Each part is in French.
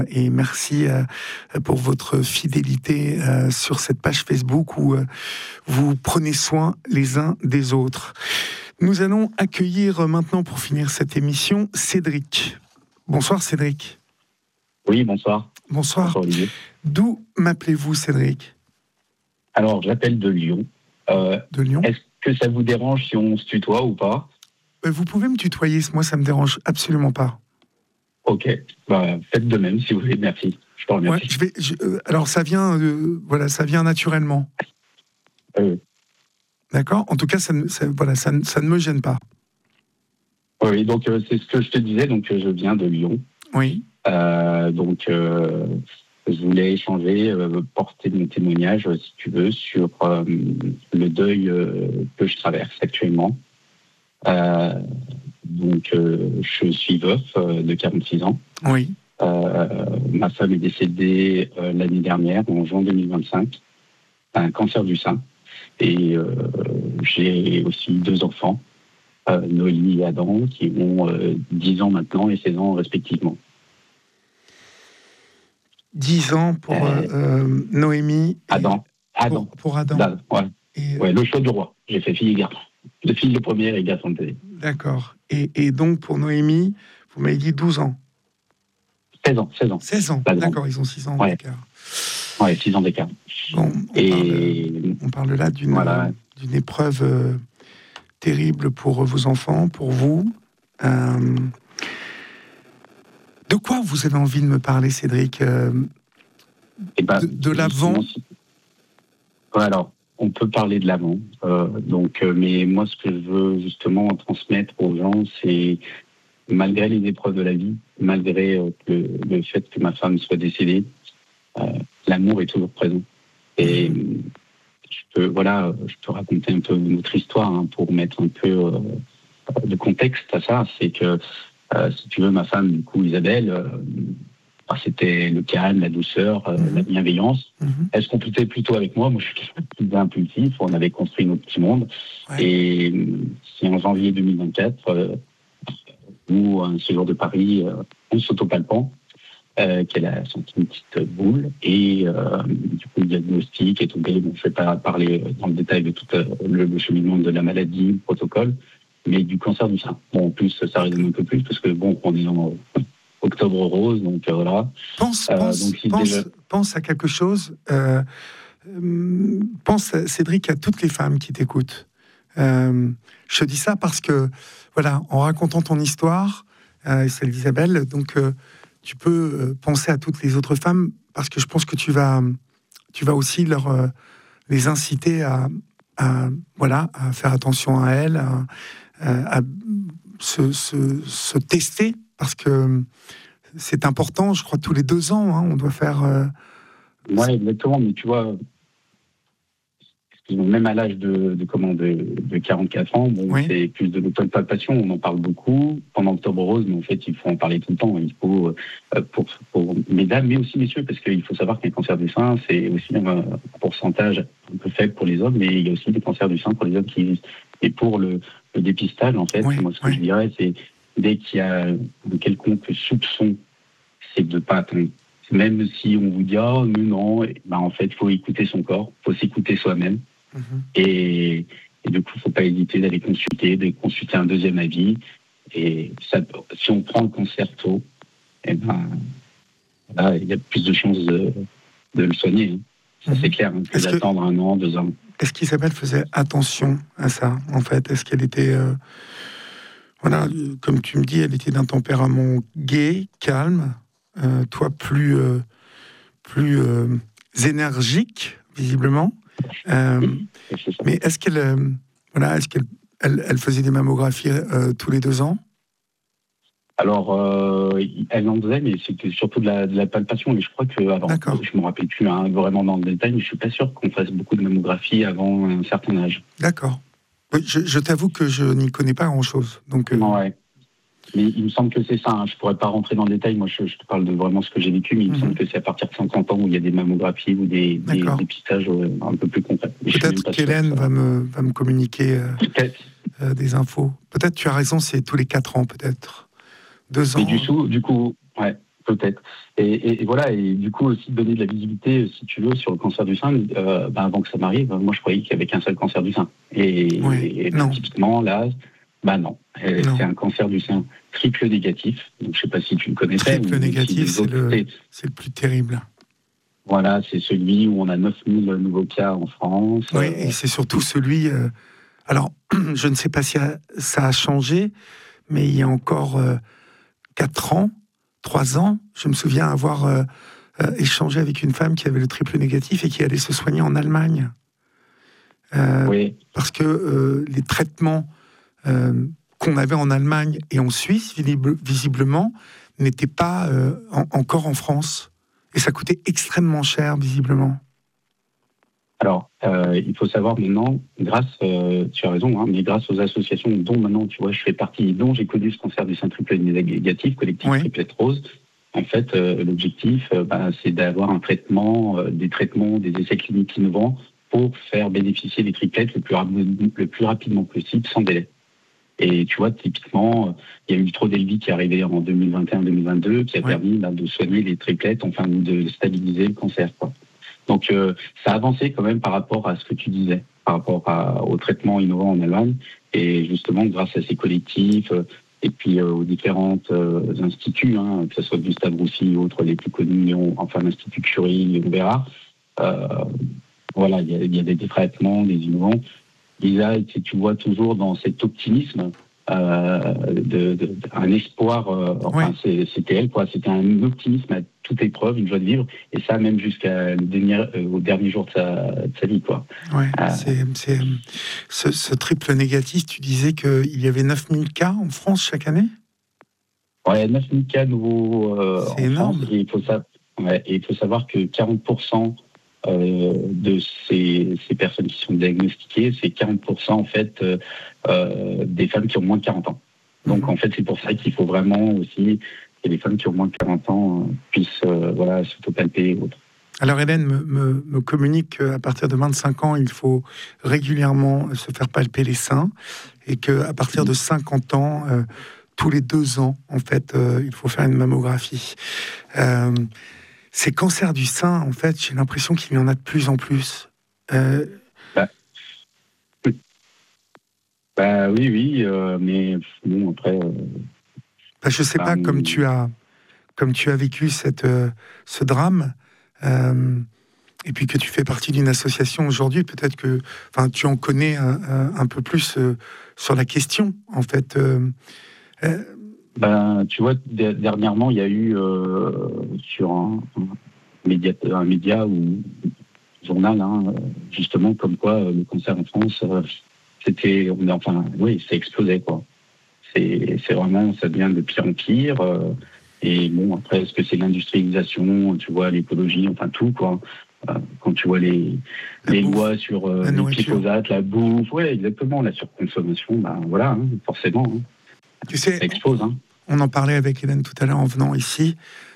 Et merci pour votre fidélité sur cette page Facebook où vous prenez soin les uns des autres. Nous allons accueillir maintenant, pour finir cette émission, Cédric. Bonsoir Cédric. Oui, bonsoir. Bonsoir. Bonsoir Olivier. D'où m'appelez-vous Cédric ? Alors, j'appelle de Lyon. De Lyon. Est-ce que ça vous dérange si on se tutoie ou pas ? Vous pouvez me tutoyer, moi ça me dérange absolument pas. Ok, faites de même si vous voulez, merci. Je te remercie. Alors ça vient, ça vient naturellement. D'accord. En tout cas, ça ne me gêne pas. Oui, donc c'est ce que je te disais. Donc je viens de Lyon. Oui. Je voulais échanger, porter mon témoignage, si tu veux, sur le deuil que je traverse actuellement. Je suis veuf de 46 ans. Oui. Ma femme est décédée l'année dernière, en juin 2025, d'un cancer du sein. Et j'ai aussi 2 enfants, Noélie et Adam, qui ont 10 ans maintenant et 16 ans respectivement. 10 ans pour Noémie. Adam. Pour Adam. Ouais, le choix du roi. J'ai fait fille et garçon. Le fille de première et garçon de télé. D'accord. Et donc pour Noémie, vous m'avez dit 12 ans. 16 ans. 16 ans, d'accord, ils ont 6 ans d'écart. Ouais, 6 ans d'écart. Bon, on parle là d'une épreuve terrible pour vos enfants, pour vous. De quoi vous avez envie de me parler, Cédric ? De l'avant. Alors, on peut parler de l'avant. Mais moi, ce que je veux justement transmettre aux gens, c'est malgré les épreuves de la vie, malgré le fait que ma femme soit décédée, l'amour est toujours présent. Et je peux raconter un peu notre histoire pour mettre un peu de contexte à ça. C'est que, si tu veux, ma femme, du coup, Isabelle, c'était le calme, la douceur, la bienveillance. Elle se complétait plutôt avec moi. Moi, je suis plus impulsif. On avait construit notre petit monde. Ouais. Et c'est en janvier 2024, où un séjour de Paris, en s'autopalpant, qu'elle a senti une petite boule. Et du coup, le diagnostic est tombé. Bon, je ne vais pas parler dans le détail de tout le cheminement de la maladie, le protocole, mais du cancer du sein. Bon, en plus, ça résonne un peu plus, parce que bon, on est en octobre rose, donc voilà. Pense à quelque chose. Pense, Cédric, à toutes les femmes qui t'écoutent. Je te dis ça parce que, voilà, en racontant ton histoire, celle d'Isabelle, donc tu peux penser à toutes les autres femmes, parce que je pense que tu vas aussi les inciter à faire attention à elles, à se tester, parce que c'est important, je crois, tous les 2 ans, on doit faire... Oui, exactement, mais tu vois, même à l'âge de 44 ans, c'est plus de l'autopalpation, on en parle beaucoup pendant Octobre Rose, mais en fait, il faut en parler tout le temps. Il faut, pour mesdames, mais aussi messieurs, parce qu'il faut savoir qu'un cancer du sein, c'est aussi un pourcentage un peu faible pour les hommes, mais il y a aussi des cancers du sein pour les hommes qui existent. Et pour le dépistage, en fait, moi, ce que je dirais, c'est dès qu'il y a un quelconque soupçon, c'est de ne pas attendre. Même si on vous dit « Ah, mais non », en fait, il faut écouter son corps, il faut s'écouter soi-même. Et du coup, il ne faut pas hésiter d'aller consulter un deuxième avis. Et ça, si on prend le cancer tôt, il y a plus de chances de le soigner. Ça, c'est clair, que d'attendre 1 an, 2 ans. Est-ce qu'Isabelle faisait attention à ça, en fait ? Est-ce qu'elle était... comme tu me dis, elle était d'un tempérament gai, calme, toi plus énergique, visiblement. Mais est-ce qu'elle faisait des mammographies tous les 2 ans ? Alors, elle en faisait, mais c'était surtout de la palpation. Et je crois que, je me rappelle plus vraiment dans le détail, mais je suis pas sûr qu'on fasse beaucoup de mammographies avant un certain âge. D'accord. Oui, je t'avoue que je n'y connais pas grand-chose. Donc, ouais. Mais il me semble que c'est ça. Je pourrais pas rentrer dans le détail. Moi, je te parle de vraiment ce que j'ai vécu, mais il me semble que c'est à partir de 50 ans où il y a des mammographies ou des dépistages un peu plus concrets. Peut-être qu'Hélène va me communiquer des infos. Peut-être tu as raison, c'est tous les 4 ans, peut-être. 2 ans. Mais du coup, peut-être. Et voilà, et du coup aussi donner de la visibilité, si tu veux, sur le cancer du sein. Avant que ça m'arrive, moi je croyais qu'il y avait qu'un seul cancer du sein. Et non. typiquement là, non. Non. C'est un cancer du sein triple négatif. Donc je sais pas si tu le connaissais. Triple négatif, c'est le plus terrible. Voilà, c'est celui où on a 9000 nouveaux cas en France. Oui, et c'est surtout celui... alors, je ne sais pas si ça a changé, mais il y a encore 4 ans, 3 ans, je me souviens avoir échangé avec une femme qui avait le triple négatif et qui allait se soigner en Allemagne. Oui. Parce que les traitements qu'on avait en Allemagne et en Suisse, visiblement, n'étaient pas encore en France. Et ça coûtait extrêmement cher, visiblement. Alors, il faut savoir maintenant, tu as raison, hein, mais grâce aux associations dont maintenant, tu vois, je fais partie, dont j'ai connu ce cancer du sein triple négatif, collectif Triplette Rose, en fait, l'objectif, c'est d'avoir des traitements, des essais cliniques innovants pour faire bénéficier les triplettes le plus rapidement possible, sans délai. Et tu vois, typiquement, il y a eu Trodelvy qui est arrivé en 2021-2022, qui a permis de soigner les triplettes, enfin de stabiliser le cancer, quoi. Donc, ça a avancé quand même par rapport à ce que tu disais, par rapport au traitement innovant en Allemagne. Et justement, grâce à ces collectifs et puis aux différents instituts, hein, que ce soit Gustave Roussy ou autres, les plus connus, enfin l'Institut Curie, on verra. Voilà, il y a des traitements, des innovants. Lisa, tu vois toujours dans cet optimisme un espoir. C'était elle, quoi. C'était un optimisme à toute épreuve, une joie de vivre, et ça même au dernier jour de sa vie, quoi. Ouais, ce triple négatif. Tu disais qu'il y avait 9000 cas en France chaque année. Ouais, 9000 cas nouveaux c'est en énorme. France. Et il faut savoir que 40% de ces personnes qui sont diagnostiquées, c'est 40% en fait des femmes qui ont moins de 40 ans. Donc en fait, c'est pour ça qu'il faut vraiment aussi que les femmes qui ont moins de 40 ans puissent s'autopalper et autres. Alors Hélène me communique qu'à partir de 25 ans, il faut régulièrement se faire palper les seins et qu'à partir de 50 ans, tous les 2 ans, en fait, il faut faire une mammographie. Ces cancers du sein, en fait, j'ai l'impression qu'il y en a de plus en plus. Oui, mais bon, après... je sais pas, comme tu as vécu ce drame, et puis que tu fais partie d'une association aujourd'hui, peut-être que tu en connais un peu plus sur la question, en fait. Tu vois, dernièrement, il y a eu sur un média ou journal, hein, justement, comme quoi le cancer en France, ça explosait, quoi. C'est vraiment, ça devient de pire en pire. Et bon, après, est-ce que c'est l'industrialisation, tu vois, l'écologie, enfin tout, quoi. Quand tu vois les lois sur les glyphosates, la bouffe, ouais, exactement, la surconsommation, voilà, hein, forcément. Hein. Tu sais, ça explose. Hein. On en parlait avec Hélène tout à l'heure en venant ici.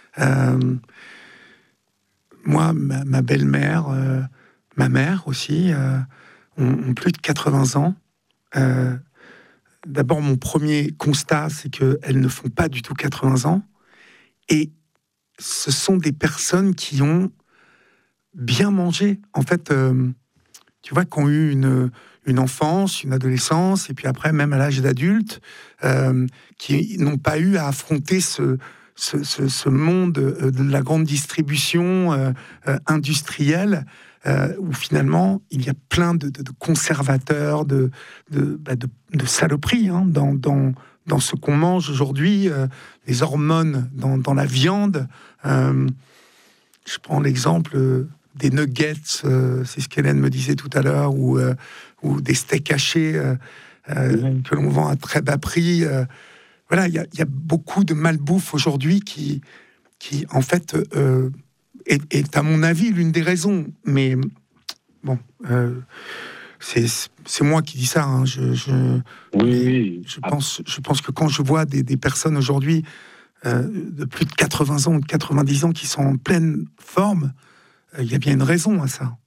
Moi, ma belle-mère, ma mère aussi, ont plus de 80 ans. D'abord, mon premier constat, c'est qu'elles ne font pas du tout 80 ans. Et ce sont des personnes qui ont bien mangé. En fait, tu vois, qui ont eu une enfance, une adolescence, et puis après, même à l'âge d'adulte, qui n'ont pas eu à affronter ce monde de la grande distribution industrielle, où finalement, il y a plein de conservateurs, de saloperies hein, dans ce qu'on mange aujourd'hui, les hormones dans la viande. Je prends l'exemple des nuggets, c'est ce qu'Hélène me disait tout à l'heure, ou des steaks hachés que l'on vend à très bas prix. Voilà, il y a beaucoup de malbouffe aujourd'hui qui en fait, est à mon avis l'une des raisons. Mais bon, c'est moi qui dis ça. Hein. Je pense que quand je vois des personnes aujourd'hui de plus de 80 ans ou de 90 ans qui sont en pleine forme, il y a bien une raison à ça.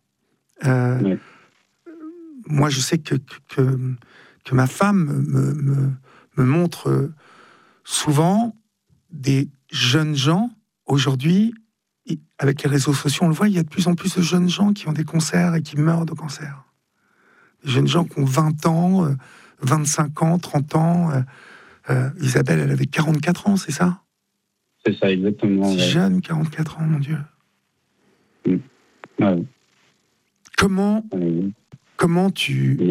Moi, je sais que ma femme me montre souvent des jeunes gens aujourd'hui, avec les réseaux sociaux, on le voit, il y a de plus en plus de jeunes gens qui ont des cancers et qui meurent de cancer. Des jeunes gens qui ont 20 ans, 25 ans, 30 ans. Isabelle, elle avait 44 ans, c'est ça? C'est ça, exactement. Si jeune, 44 ans, mon Dieu. Ouais. Comment tu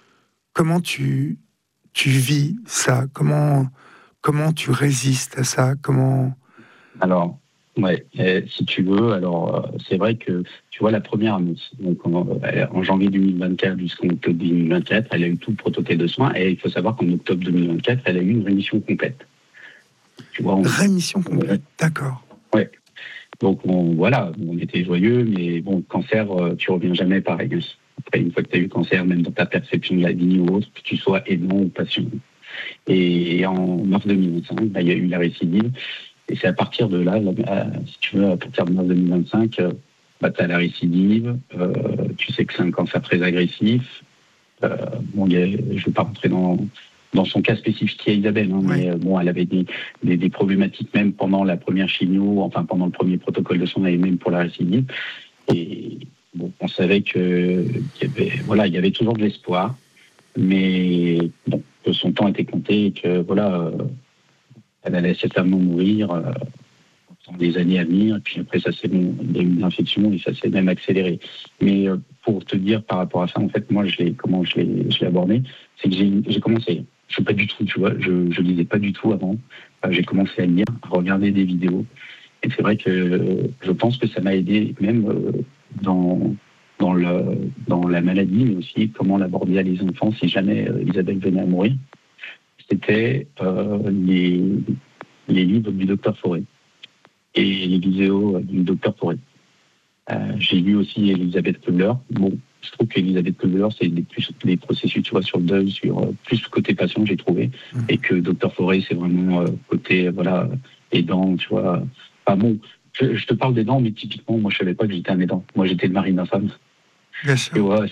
vis ça? Comment tu résistes à ça? Alors, ouais, si tu veux, c'est vrai que, tu vois, la première annonce, donc en janvier 2024 jusqu'en octobre 2024, elle a eu tout le protocole de soins, et il faut savoir qu'en octobre 2024, elle a eu une rémission complète. Tu vois, rémission complète, d'accord. Ouais. Donc, on était joyeux, mais bon, cancer, tu reviens jamais pareil. Après, une fois que tu as eu cancer, même dans ta perception de la vie ou autre, que tu sois aidant ou patient. Et en mars 2025, il y a eu la récidive. Et c'est à partir de là, si tu veux, à partir de mars 2025, tu as la récidive. Tu sais que c'est un cancer très agressif. Je ne vais pas rentrer dans son cas spécifique qui est Isabelle, hein, mais elle avait des problématiques même pendant la première chimio, enfin pendant le premier protocole de soins et même pour la récidive. Et bon, on savait qu'il y avait toujours de l'espoir, mais bon, que son temps était compté et que elle allait certainement mourir dans des années à venir. Et puis après, il y a eu une infection et ça s'est même accéléré. Mais pour te dire par rapport à ça, en fait, moi, comment je l'ai abordé, c'est que j'ai commencé. Je suis pas du tout, tu vois, je lisais pas du tout avant. J'ai commencé à lire, à regarder des vidéos. Et c'est vrai que je pense que ça m'a aidé même dans la maladie, mais aussi comment l'aborder à les enfants si jamais Isabelle venait à mourir. C'était les livres du docteur Forêt et les vidéos du docteur Forêt. J'ai lu aussi Elisabeth Kubler. Bon, je trouve qu'Elisabeth Kubler, c'est des processus, tu vois, sur le deuil, plus côté patient, j'ai trouvé, et que docteur Forêt, c'est vraiment côté, aidant, tu vois. Enfin bon, je te parle d'aidant, mais typiquement, moi, je savais pas que j'étais un aidant. Moi, j'étais le mari d'un femme. Bien sûr. Et voilà,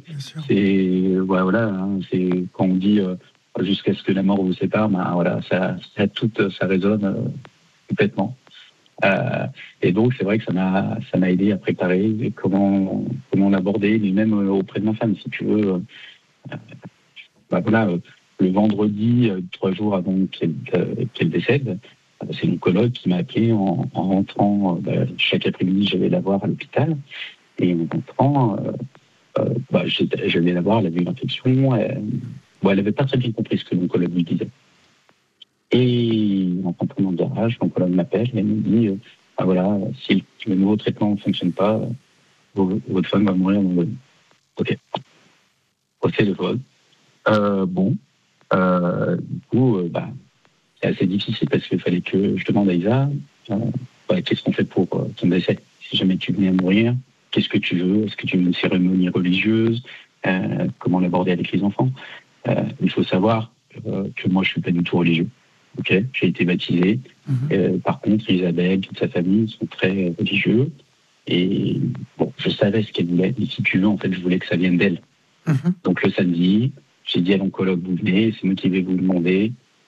c'est quand on dit jusqu'à ce que la mort vous sépare, ça résonne complètement. Et donc c'est vrai que ça m'a aidé à préparer comment l'aborder, mais même auprès de ma femme, si tu veux. Le vendredi, 3 jours avant qu'elle décède, c'est l'oncologue qui m'a appelé en rentrant. Chaque après-midi, j'allais la voir à l'hôpital. Et en rentrant, j'allais la voir, elle avait une infection. Elle n'avait pas très bien compris ce que l'oncologue lui disait. Et en rentrant dans le garage, l'oncologue m'appelle et me dit si le nouveau traitement ne fonctionne pas, votre femme va mourir dans le... Ok. Au téléphone. Du coup, c'est assez difficile parce qu'il fallait que je demande à Isa qu'est-ce qu'on fait pour ton décès? Si jamais tu venais à mourir, qu'est-ce que tu veux? Est-ce que tu veux une cérémonie religieuse? Comment l'aborder avec les enfants? Il faut savoir que moi, je suis pas du tout religieux. Okay, j'ai été baptisé. Par contre, Isabelle, toute sa famille sont très religieux. Et bon, je savais ce qu'elle voulait. Et si tu veux, en fait, je voulais que ça vienne d'elle. Donc le samedi, j'ai dit à l'oncologue, vous venez, c'est moi qui vais vous demander,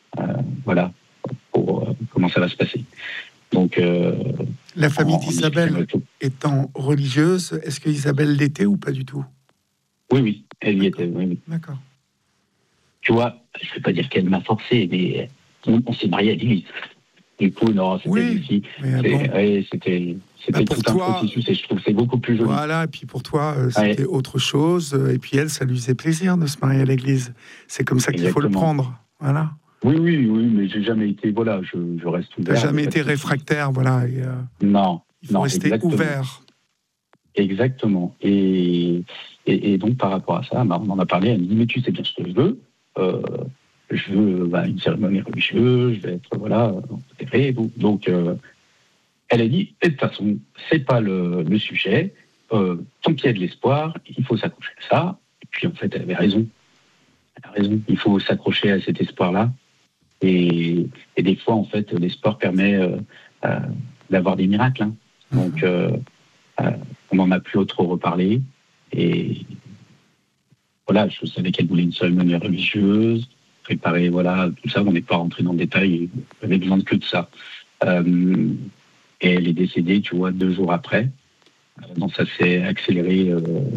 comment ça va se passer. Donc, la famille d'Isabelle étant religieuse, est-ce que Isabelle l'était ou pas du tout? Oui, elle y était. Oui. D'accord. Tu vois, je ne vais pas dire qu'elle m'a forcé, mais on s'est marié à l'église. Du coup, non, c'était c'était tout un processus et je trouve que c'est beaucoup plus joli. Voilà, et puis pour toi, c'était autre chose. Et puis elle, ça lui faisait plaisir de se marier à l'église. C'est comme ça qu'il faut le prendre. Voilà. Oui, mais j'ai jamais été, je reste ouvert. T'as jamais été réfractaire, voilà. Et, non. Il faut rester ouvert. Exactement. Et donc, par rapport à ça, on en a parlé, elle me dit, mais tu sais bien ce que je veux. Je veux une cérémonie religieuse, je vais être, enterré. Donc, elle a dit, de toute façon, c'est pas le sujet. Tant qu'il y a de l'espoir, il faut s'accrocher à ça. Et puis, en fait, elle avait raison. Elle a raison. Il faut s'accrocher à cet espoir-là. Et des fois, en fait, l'espoir permet d'avoir des miracles. Hein. Donc, on n'en a plus trop reparlé. Et voilà, je savais qu'elle voulait une cérémonie religieuse, préparer, tout ça. On n'est pas rentré dans le détail. On avait besoin que de ça. et elle est décédée, tu vois, 2 jours après. Donc ça s'est accéléré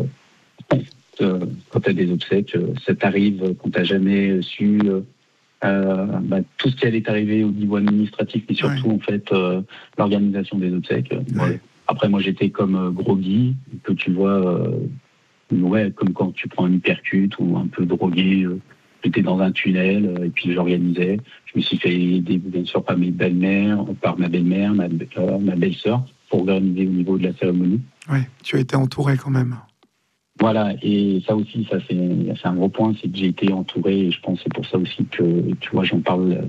quand tu as des obsèques. Ça t'arrive quand tu n'as jamais su tout ce qui allait t'arriver au niveau administratif, mais surtout en fait l'organisation des obsèques. Ouais. Après, moi j'étais comme groggy, que tu vois, comme quand tu prends un hypercute ou un peu drogué. J'étais dans un tunnel et puis j'organisais. Je me suis fait aider bien sûr par ma belle-mère, ma belle-sœur, pour organiser au niveau de la cérémonie. Oui, tu as été entouré quand même. Voilà, et ça aussi, c'est un gros point, c'est que j'ai été entouré, et je pense que c'est pour ça aussi que, tu vois, j'en parle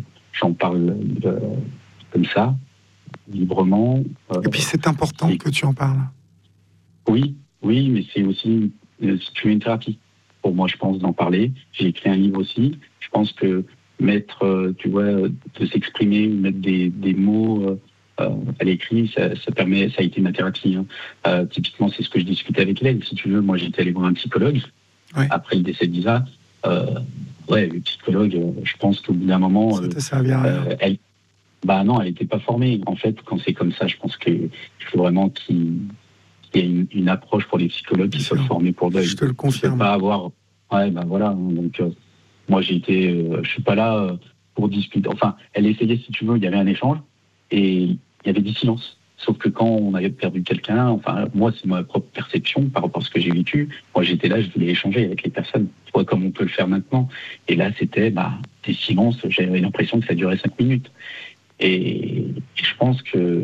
comme ça, librement. Et puis c'est important que tu en parles. Oui, mais c'est aussi, si tu veux, une thérapie. Pour moi, je pense, d'en parler. J'ai écrit un livre aussi. Je pense que mettre, tu vois, de s'exprimer, mettre des mots à l'écrit, ça permet, ça a été ma thérapie. Hein. Typiquement, c'est ce que je discutais avec elle. Si tu veux, moi, j'étais allé voir un psychologue après le décès d'Isa. Le psychologue, je pense qu'au bout d'un moment, ça t'a servi à rien. Elle n'était pas formée. En fait, quand c'est comme ça, je pense qu'il faut vraiment qu'il y ait une approche pour les psychologues qui soient formés pour deuil. Je te le confirme. Pas avoir. Voilà. Donc, moi, je suis pas là pour discuter. Enfin, elle essayait, si tu veux, il y avait un échange et il y avait du silence. Sauf que quand on avait perdu quelqu'un, enfin, moi, c'est ma propre perception par rapport à ce que j'ai vécu. Moi, j'étais là, je voulais échanger avec les personnes, tu vois, comme on peut le faire maintenant. Et là, c'était des silences. J'avais l'impression que ça durait 5 minutes. Et je pense que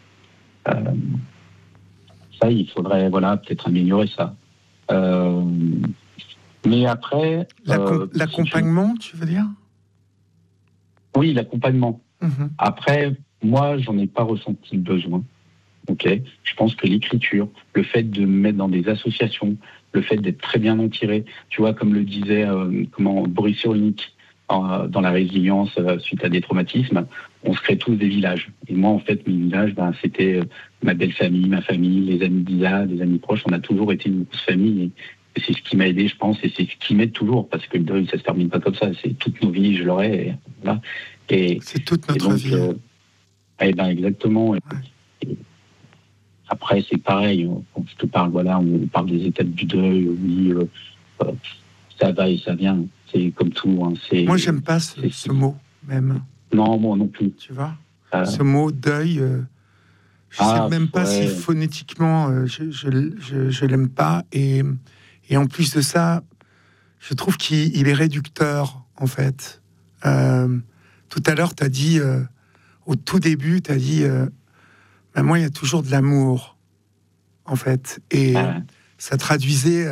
ça, il faudrait, peut-être améliorer ça. Mais après... l'accompagnement, tu veux dire ? Oui, l'accompagnement. Mmh. Après, moi, j'en ai pas ressenti le besoin. Ok. Je pense que l'écriture, le fait de me mettre dans des associations, le fait d'être très bien entouré, tu vois, comme le disait Boris Cyrulnik dans la résilience suite à des traumatismes, on se crée tous des villages. Et moi, en fait, mes villages, c'était ma belle famille, ma famille, les amis d'Isa, des amis proches. On a toujours été une grosse famille. Et c'est ce qui m'a aidé, je pense, et c'est ce qui m'aide toujours, parce que le deuil, ça se termine pas comme ça. C'est toute nos vies, je l'aurai. Et, voilà. C'est toute notre vie. Exactement. Ouais. Après, c'est pareil. Quand je te parle, on parle des étapes du deuil. Oui, ça va et ça vient. C'est comme tout. Hein, moi, j'aime pas ce mot, même. Non, moi non plus. Tu vois, ce mot deuil, je sais même pas si phonétiquement je l'aime pas. Et en plus de ça, je trouve qu'il est réducteur, en fait. Tout à l'heure, tu as dit, au tout début, tu as dit, moi, il y a toujours de l'amour, en fait. Et ça traduisait,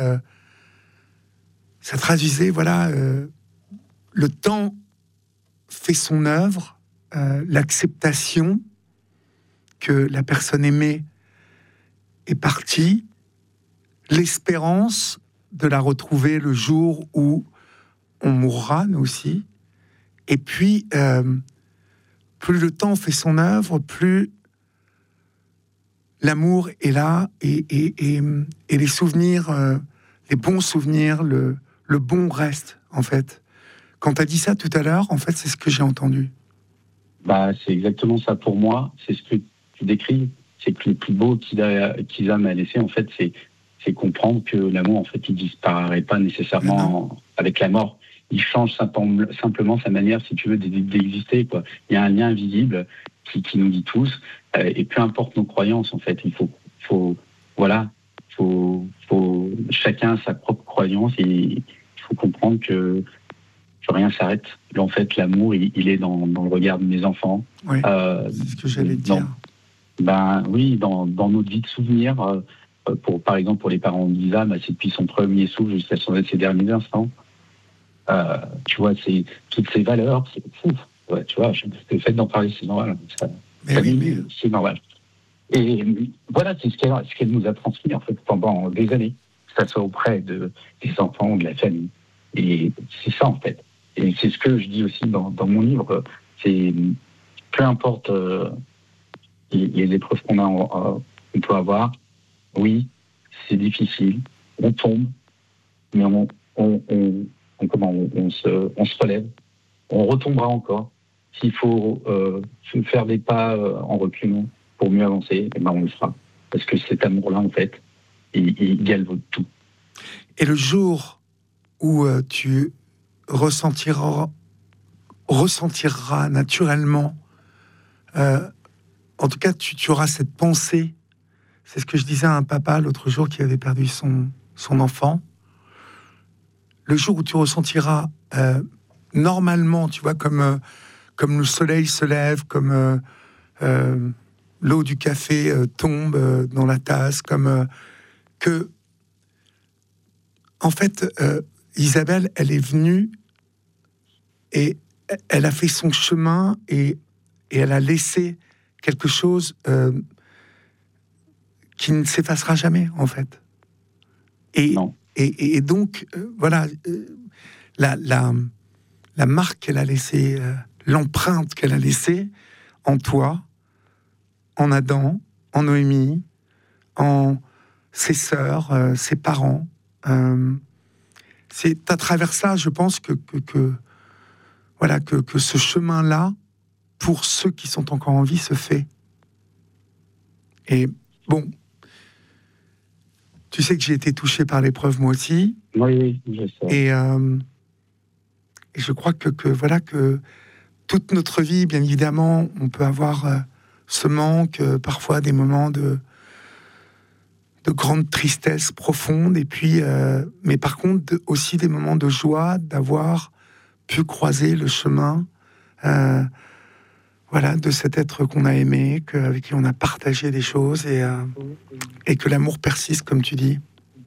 le temps fait son œuvre, l'acceptation que la personne aimée est partie, l'espérance de la retrouver le jour où on mourra, nous aussi. Et puis, plus le temps fait son œuvre, plus l'amour est là, et les souvenirs, les bons souvenirs, le bon reste, en fait. Quand tu as dit ça tout à l'heure, en fait, c'est ce que j'ai entendu. C'est exactement ça pour moi. C'est ce que tu décris. C'est que le plus beau qu'Isa m'a laissé, en fait, c'est comprendre que l'amour, en fait, il disparaît pas nécessairement avec la mort. Il change simplement sa manière, si tu veux, d'exister, quoi. Il y a un lien invisible qui nous lie tous, et peu importe nos croyances, en fait, il faut chacun a sa propre croyance, et il faut comprendre que rien s'arrête. En fait, l'amour, il est dans le regard de mes enfants. Oui, c'est ce que j'allais te dire. Dans notre vie de souvenirs, par exemple, pour les parents d'Isa, c'est depuis son premier souffle jusqu'à ses derniers instants. Tu vois, c'est toutes ces valeurs, c'est fou. Ouais, tu vois, le fait d'en parler, c'est normal. C'est normal. Et voilà, c'est ce qu'elle nous a transmis, en fait, pendant des années, que ce soit auprès des enfants ou de la famille. Et c'est ça, en fait. Et c'est ce que je dis aussi dans mon livre, c'est peu importe les épreuves qu'on peut avoir, oui, c'est difficile, on tombe, mais on se relève, on retombera encore. S'il faut faire des pas en reculant pour mieux avancer, eh ben on le fera. Parce que cet amour-là, en fait, il galvaude tout. Et le jour où tu ressentiras naturellement, en tout cas, tu auras cette pensée. C'est ce que je disais à un papa l'autre jour qui avait perdu son enfant. Le jour où tu ressentiras normalement, tu vois, comme le soleil se lève, comme l'eau du café tombe dans la tasse, comme que, en fait, Isabelle, elle est venue et elle a fait son chemin et elle a laissé quelque chose qui ne s'effacera jamais, en fait. Et donc, voilà, la marque qu'elle a laissée, l'empreinte qu'elle a laissée en toi, en Adam, en Noémie, en ses sœurs, ses parents. C'est à travers ça, je pense que ce chemin-là, pour ceux qui sont encore en vie, se fait. Et bon, tu sais que j'ai été touché par l'épreuve moi aussi. Oui, je sais. Et je crois que toute notre vie, bien évidemment, on peut avoir ce manque, parfois des moments de grande tristesse profonde, et puis, mais par contre, aussi des moments de joie d'avoir pu croiser le chemin de cet être qu'on a aimé, avec qui on a partagé des choses, et que l'amour persiste, comme tu dis.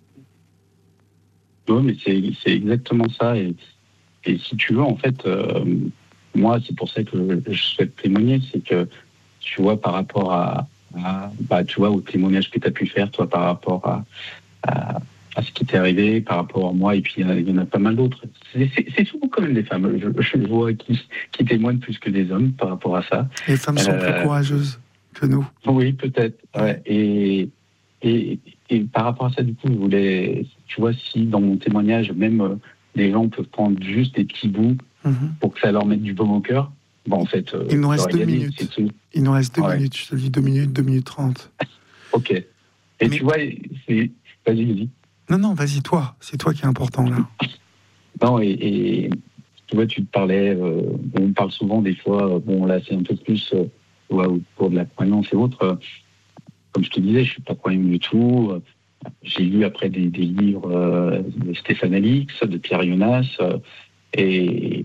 Oui, mais c'est exactement ça. Et si tu veux, en fait, moi, c'est pour ça que je souhaite témoigner, c'est que, tu vois, par rapport tu vois, au témoignage que tu as pu faire, toi, par rapport à ce qui t'est arrivé, par rapport à moi, et puis il y en a pas mal d'autres. C'est souvent quand même des femmes, je vois, qui témoignent plus que des hommes par rapport à ça. Les femmes sont plus courageuses que nous. Oui, peut-être. Ouais. Et par rapport à ça, du coup, je voulais, tu vois, si dans mon témoignage, même les gens peuvent prendre juste des petits bouts pour que ça leur mette du baume au cœur. Bon, en fait, il nous reste 2 minutes. Il nous reste 2 minutes. Je te dis 2 minutes, 2 minutes 30. Ok. Et tu vois, vas-y. Non, vas-y, toi. C'est toi qui est important, là. Non, et tu vois, tu te parlais, on parle souvent des fois, là, c'est un peu plus pour de la croyance et autres. Comme je te disais, je suis pas croyant du tout. J'ai lu après des livres de Stéphane Alix, de Pierre Jonas, et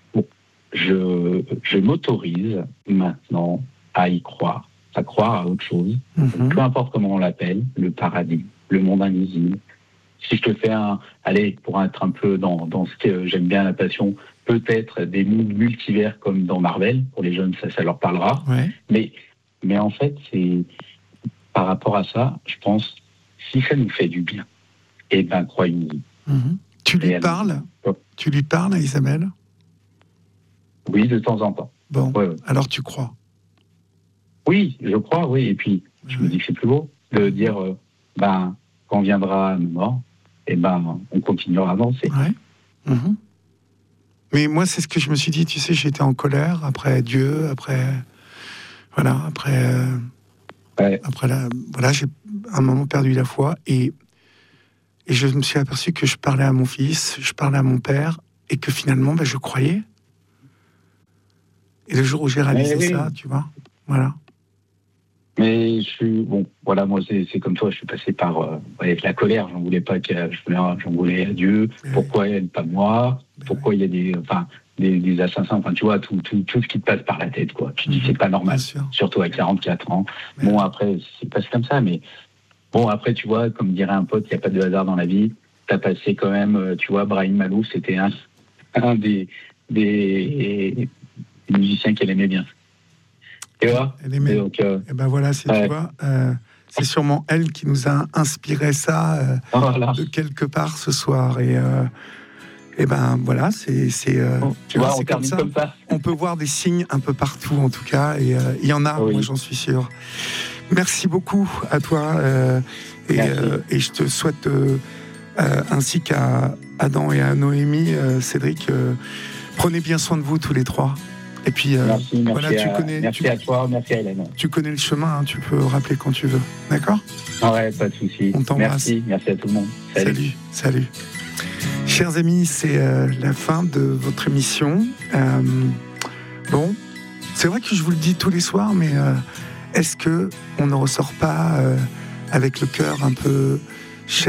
je m'autorise maintenant à y croire, à croire à autre chose, peu importe comment on l'appelle, le paradis, le monde invisible. Si je te fais pour être un peu dans ce que j'aime bien, la passion, peut-être des mondes multivers comme dans Marvel, pour les jeunes, ça leur parlera. Ouais. Mais en fait, c'est par rapport à ça, je pense, si ça nous fait du bien, eh ben, croyons-y. Tu lui parles à Isabelle ? Oui, de temps en temps. Bon, ouais. Alors tu crois ? Oui, je crois, oui. Et puis, je me dis que c'est plus beau de dire, quand viendra nos morts, on continuera à avancer. Ouais. Mais moi, c'est ce que je me suis dit, tu sais, j'étais en colère après Dieu, après j'ai un moment perdu la foi, et je me suis aperçu que je parlais à mon fils, je parlais à mon père, et que finalement, je croyais. Et le jour où j'ai réalisé ça, tu vois, voilà. Mais moi c'est comme toi, je suis passé par la colère. J'en voulais pas j'en voulais à Dieu. Pourquoi elle, pas moi ? Pourquoi il y a des assassins, tu vois, tout ce qui te passe par la tête, quoi. Tu dis c'est pas normal, surtout à 44 ans. Bon, après, c'est passé comme ça, mais bon, après, tu vois, comme dirait un pote, il n'y a pas de hasard dans la vie. T'as passé quand même, tu vois, Brahim Malouf, c'était un des musiciens qu'elle aimait bien. Tu vois ? Elle aimait. Donc, et ben voilà, tu vois, c'est sûrement elle qui nous a inspiré ça de quelque part ce soir. Et ben voilà, tu vois, on termine comme ça. On peut voir des signes un peu partout, en tout cas, et il y en a, moi j'en suis sûr. Merci beaucoup à toi, et je te souhaite, ainsi qu'à Adam et à Noémie, Cédric, prenez bien soin de vous tous les trois. Et puis, merci à toi, merci à Hélène. Tu connais le chemin, hein, tu peux rappeler quand tu veux. D'accord ? Ouais, pas de souci. On t'embrasse. Merci à tout le monde. Salut. Chers amis, c'est la fin de votre émission. Bon, c'est vrai que je vous le dis tous les soirs, mais est-ce que on ne ressort pas avec le cœur un peu chaviré ?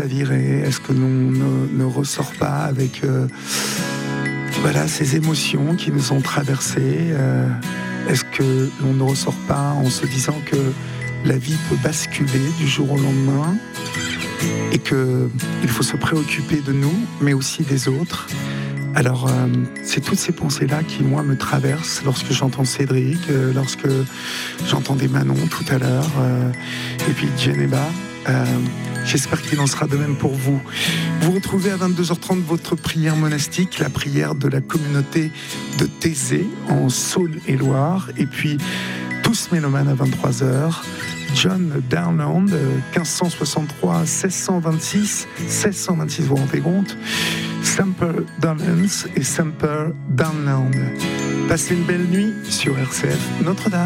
Est-ce que l'on ne ressort pas avec ces émotions qui nous ont traversées ? Est-ce que l'on ne ressort pas en se disant que la vie peut basculer du jour au lendemain et qu'il faut se préoccuper de nous, mais aussi des autres ? Alors, c'est toutes ces pensées-là qui, moi, me traversent lorsque j'entends Cédric, lorsque j'entendais Manon tout à l'heure, et puis Djeneba. J'espère qu'il en sera de même pour vous. Vous retrouvez à 22h30 votre prière monastique, la prière de la communauté de Thésée, en Saône-et-Loire. Et puis, Tous Mélomanes à 23h. John Downland, 1563-1626, 1626, vous vous rendez compte ? Semper Downlands et Semper Downland. Passez une belle nuit sur RCF Notre-Dame.